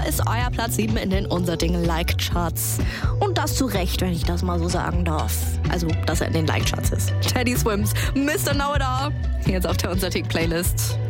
ist euer Platz 7 in den Unser Ding Like-Charts. Und das zu Recht, wenn ich das mal so sagen darf. Also, dass er in den Like-Charts ist. Teddy Swims, Mr. Know It All. Jetzt auf der Unser Ding Playlist.